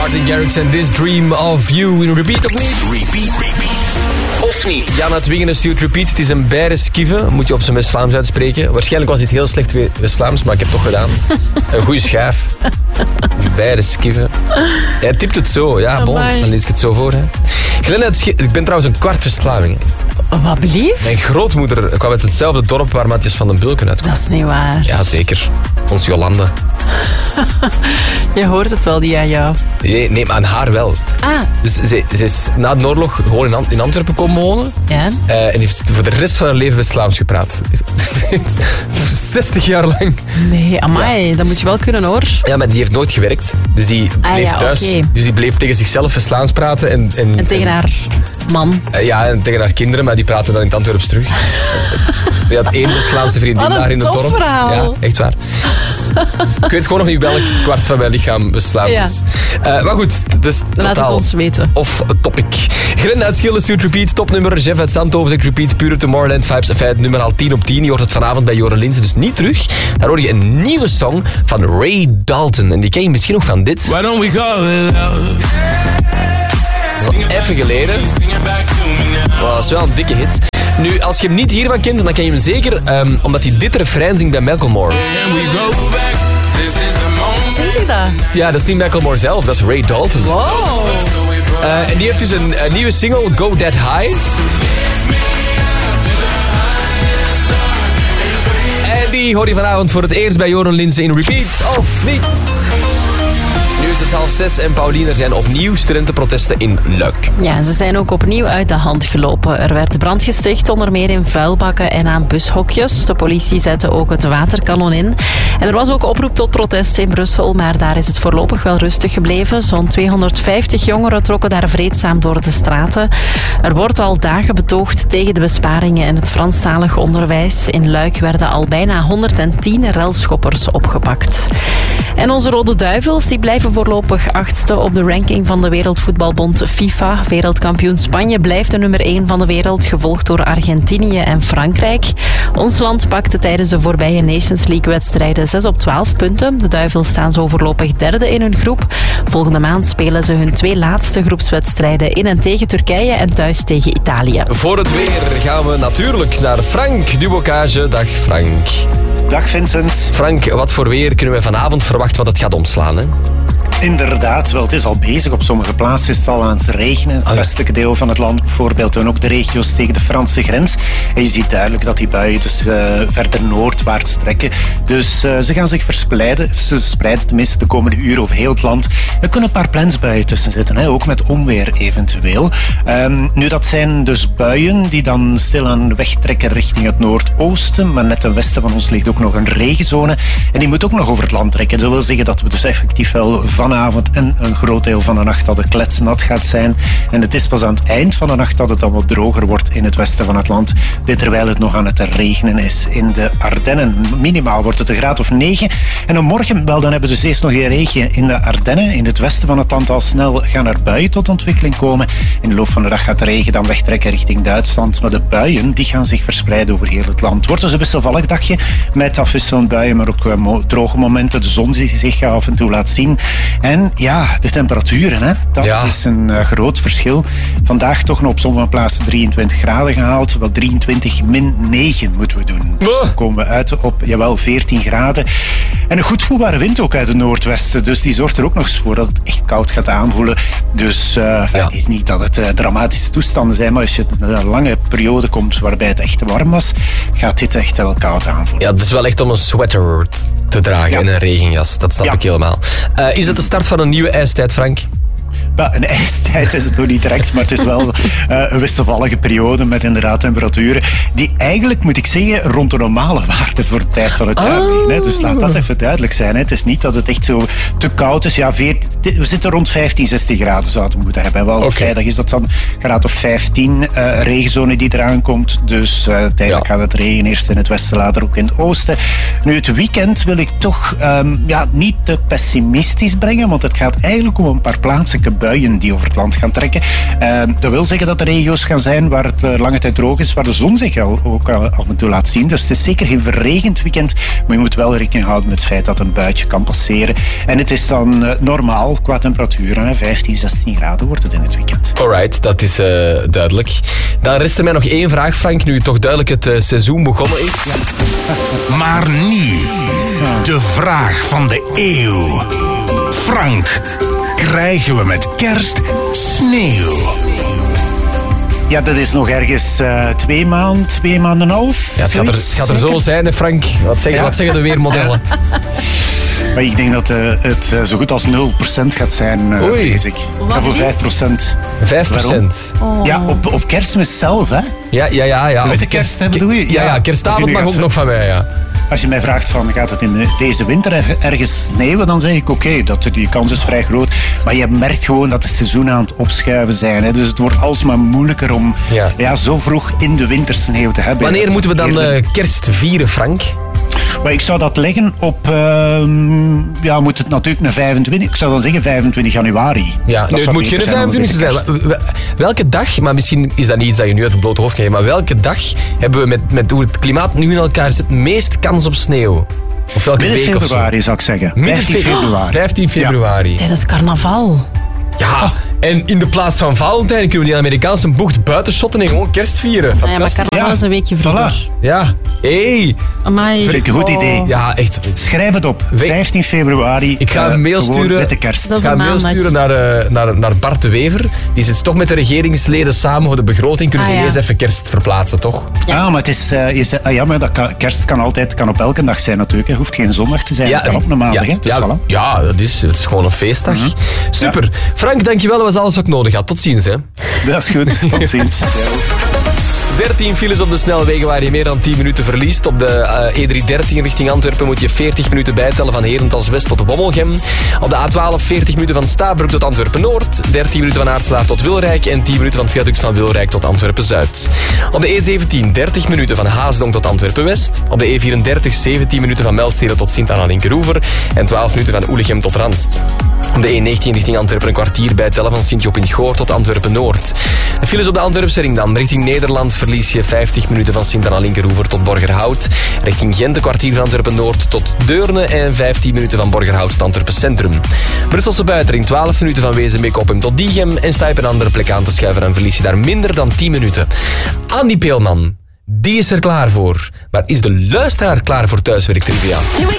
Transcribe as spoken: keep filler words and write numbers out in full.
Martin Garrix en This Dream of You. In repeat of niet? Repeat, repeat. Of niet? Jan uit Wingen stuurt repeat. Het is een Beieren-skive. Moet je op zijn West-Vlaams uitspreken. Waarschijnlijk was dit heel slecht West-Vlaams, maar ik heb het toch gedaan. Een goede schijf. Beieren-skive. Jij tipt het zo. Ja, bon. Dan lees ik het zo voor. Hè. Glenn uit Sch- ik ben trouwens een kwart West-Vlaming. Wat belief? Mijn grootmoeder kwam uit hetzelfde dorp waar Matthias van den Bulken uitkwam. Dat is niet waar. Ja, zeker. Ons Jolande. Je hoort het wel, die aan jou. Nee, nee, maar aan haar wel. Ah. Dus ze, ze is na de oorlog gewoon in, Ant- in Antwerpen komen wonen. Ja. Uh, en heeft voor de rest van haar leven West-Vlaams gepraat. zestig jaar lang. Nee, amai, ja. Dat moet je wel kunnen, hoor. Ja, maar die heeft nooit gewerkt. Dus die ah, bleef ja, thuis. Okay. Dus die bleef tegen zichzelf West-Vlaams praten. En, en, en tegen en, haar man. Uh, ja, en tegen haar kinderen, maar die praten dan in het Antwerps terug. Die had één West-Vlaamse vriendin daar in het dorp. Verhaal. Ja, echt waar. Dus, ik weet gewoon nog niet welk kwart van mijn lichaam West-Vlaams ja. is. Uh, maar goed, dus laat totaal het ons weten. Of topic. Glenn uit Schilde stuurt repeat. Topnummer. Jeff uit Zandhoven zegt repeat. Pure Tomorrowland vibes. Feit nummer al tien op tien. Je hoort het vanavond bij Joren Linsen, dus niet terug. Daar hoor je een nieuwe song van Ray Dalton. En die ken je misschien nog van dit. Why don't we call it out? Even geleden. Wow, dat is wel een dikke hit. Nu, als je hem niet hiervan kent, dan ken je hem zeker um, omdat hij dit refrein zingt bij Macklemore. Zingt hij dat? Ja, dat is niet Macklemore zelf, dat is Ray Dalton. Wow. Uh, en die heeft dus een, een nieuwe single, Go That High. En die hoor je vanavond voor het eerst bij Joren Linsen in repeat, of niet? Nu is het half zes en Paulien, er zijn opnieuw studentenprotesten in Luik. Ja, en ze zijn ook opnieuw uit de hand gelopen. Er werd brand gesticht, onder meer in vuilbakken en aan bushokjes. De politie zette ook het waterkanon in. En er was ook oproep tot protest in Brussel, maar daar is het voorlopig wel rustig gebleven. Zo'n tweehonderdvijftig jongeren trokken daar vreedzaam door de straten. Er wordt al dagen betoogd tegen de besparingen in het Franstalig onderwijs. In Luik werden al bijna honderdtien relschoppers opgepakt. En onze Rode Duivels die blijven voorlopig achtste op de ranking van de Wereldvoetbalbond FIFA. Wereldkampioen Spanje blijft de nummer één van de wereld, gevolgd door Argentinië en Frankrijk. Ons land pakte tijdens de voorbije Nations League-wedstrijden zes op twaalf punten. De Duivels staan zo voorlopig derde in hun groep. Volgende maand spelen ze hun twee laatste groepswedstrijden in en tegen Turkije en thuis tegen Italië. Voor het weer gaan we natuurlijk naar Frank Dubocage. Dag Frank. Dag Vincent. Frank, wat voor weer kunnen we vanavond verwachten wat het gaat omslaan, hè? Inderdaad, wel, het is al bezig. Op sommige plaatsen is het al aan het regenen. Het westelijke deel van het land bijvoorbeeld en ook de regio's tegen de Franse grens. En je ziet duidelijk dat die buien dus uh, verder noordwaarts trekken. Dus uh, ze gaan zich verspreiden, ze spreiden tenminste de komende uren over heel het land. Er kunnen een paar plensbuien tussen zitten, hè, ook met onweer eventueel. Um, nu, dat zijn dus buien die dan stilaan wegtrekken richting het noordoosten. Maar net ten westen van ons ligt ook nog een regenzone. En die moet ook nog over het land trekken. Dat wil zeggen dat we dus effectief wel vanavond en een groot deel van de nacht dat het kletsnat gaat zijn. En het is pas aan het eind van de nacht dat het dan wat droger wordt in het westen van het land. Dit terwijl het nog aan het regenen is in de Ardennen. Minimaal wordt het een graad of negen. En dan morgen, wel, dan hebben we dus eerst nog een regen in de Ardennen. In het westen van het land al snel gaan er buien tot ontwikkeling komen. In de loop van de dag gaat de regen dan wegtrekken richting Duitsland. Maar de buien die gaan zich verspreiden over heel het land. Het wordt dus een wisselvallig dagje met afwisselend buien, maar ook uh, droge momenten. De zon die zich af en toe laat zien. En ja, de temperaturen, hè, dat ja. is een uh, groot verschil. Vandaag toch nog op sommige plaatsen drieëntwintig graden gehaald. Wel drieëntwintig min negen moeten we doen. Dus dan komen we uit op, jawel, veertien graden. En een goed voelbare wind ook uit het noordwesten. Dus die zorgt er ook nog eens voor dat het echt koud gaat aanvoelen. Dus uh, ja. het is niet dat het uh, dramatische toestanden zijn, maar als je in een lange periode komt waarbij het echt warm was, gaat dit echt wel koud aanvoelen. Ja, het is wel echt om een sweater te dragen ja. en een regenjas. Dat snap ja. ik helemaal. Uh, is het de start van een nieuwe ijstijd, Frank? Ja, een ijstijd is het nog niet direct, maar het is wel uh, een wisselvallige periode met inderdaad temperaturen die eigenlijk, moet ik zeggen, rond de normale waarde voor de tijd van het jaar oh. liggen. Hè. Dus laat dat even duidelijk zijn. Hè. Het is niet dat het echt zo te koud is. Ja, veertien, we zitten rond vijftien, zestien graden zouden we moeten hebben. En wel op okay. vrijdag is dat dan graad of vijftien, uh, regenzone die eraan komt. Dus uh, tijdelijk ja. gaat het regen eerst in het westen, later ook in het oosten. Nu, het weekend wil ik toch um, ja, niet te pessimistisch brengen, want het gaat eigenlijk om een paar plaatselijke buien buien die over het land gaan trekken. Uh, dat wil zeggen dat er regio's gaan zijn waar het uh, lange tijd droog is, waar de zon zich al, ook al af en toe laat zien. Dus het is zeker geen verregend weekend, maar je moet wel rekening houden met het feit dat een buitje kan passeren. En het is dan uh, normaal qua temperaturen, hè, vijftien, zestien graden wordt het in het weekend. Alright, dat is uh, duidelijk. Dan rest er mij nog één vraag, Frank, nu toch duidelijk het uh, seizoen begonnen is. Ja. Maar nu, de vraag van de eeuw. Frank, krijgen we met kerst sneeuw? Ja, dat is nog ergens uh, twee maanden, twee maanden en een half. Ja, het gaat er, het gaat er zo zijn, hè, Frank. Wat zeggen, ja. wat zeggen de weermodellen? Maar ik denk dat uh, het uh, zo goed als nul procent gaat zijn, uh, vrees ik. Ja, voor vijf procent. vijf procent? Oh. Ja, op, op kerstmis zelf, hè? Ja, ja, ja. ja. De witte kerst, hè, bedoel je? Ja, ja, ja kerstavond mag ook nog van mij, ja. Als je mij vraagt van, gaat het in de, deze winter ergens sneeuwen, dan zeg ik oké, okay, dat die kans is vrij groot. Maar je merkt gewoon dat de seizoenen aan het opschuiven zijn. Hè. Dus het wordt alsmaar moeilijker om ja. Ja, zo vroeg in de winter sneeuw te hebben. Wanneer moeten we dan uh, kerst vieren, Frank? Maar ik zou dat leggen op, uh, ja, moet het natuurlijk naar vijfentwintig, ik zou dan zeggen vijfentwintig januari. Ja, nu, het moet geen vijfentwintig zijn. zijn. Welke dag, maar misschien is dat niet iets dat je nu uit het blote hoofd krijgt, maar welke dag hebben we met, met hoe het klimaat nu in elkaar zit, meest kans op sneeuw? Of welke Midden week februari of zo? zou ik zeggen. Midden vijftien februari. vijftien februari. Ja. Tijdens carnaval. Ja, oh. En in de plaats van Valentijn kunnen we die Amerikaanse bocht buiten shotten en gewoon kerst vieren. Ja, maar carnaval ja. is een weekje vroeger. Voilà. Ja, hé. Hey. Vind ik een goed idee. Ja, echt. Schrijf het op. vijftien februari. Ik ga een mail sturen, met de kerst. Ik ga een mail sturen naar, uh, naar, naar Bart de Wever. Die zit toch met de regeringsleden samen voor de begroting. Kunnen ah, ze ja. eens even kerst verplaatsen, toch? Ja, ah, maar het is... Uh, je zei, ah, ja, maar dat kan, kerst kan altijd, kan op elke dag zijn natuurlijk. Het hoeft geen zondag te zijn. Ja, het kan op een maandag. Ja, dus ja, voilà. ja dat, is, dat is gewoon een feestdag. Mm-hmm. Super. Ja. Frank, dankjewel. Dat was alles wat ik nodig had. Tot ziens, hè. Dat is goed. Tot ziens. dertien files op de snelwegen waar je meer dan tien minuten verliest. Op de uh, E driehonderddertien richting Antwerpen moet je veertig minuten bijtellen van Herentals West tot Womelgem. Op de A twaalf veertig minuten van Stabroek tot Antwerpen-Noord. dertien minuten van Aartslaar tot Wilrijk en tien minuten van het viaduct van Wilrijk tot Antwerpen-Zuid. Op de E zeventien dertig minuten van Haasdonk tot Antwerpen-West. Op de E vierendertig zeventien minuten van Melstede tot Sint-Anna-Linkeroever en twaalf minuten van Oelegem tot Randst. Op de E negentien richting Antwerpen een kwartier bijtellen van Sint-Job-in-Goor tot Antwerpen-Noord. De files op de Antwerpse ring dan richting Nederland verlies je vijftig minuten van Sint-Anna-Linkeroever tot Borgerhout. Richting Gent een kwartier van Antwerpen-Noord tot Deurne en vijftien minuten van Borgerhout tot Antwerpen-Centrum. Brusselse buitenring twaalf minuten van Wezenbeek-Oppem tot Diegem en sta je op een andere plek aan te schuiven en verlies je daar minder dan tien minuten. Andy Peelman, die is er klaar voor. Maar is de luisteraar klaar voor Thuiswerk Trivia?